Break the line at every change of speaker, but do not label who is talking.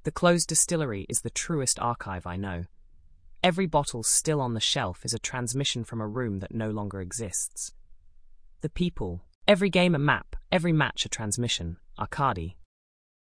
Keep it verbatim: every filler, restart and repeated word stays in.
The closed distillery is the truest archive I know. Every bottle still on the shelf is a transmission from a room that no longer exists. The people, every game a map, every match a transmission. Arkady,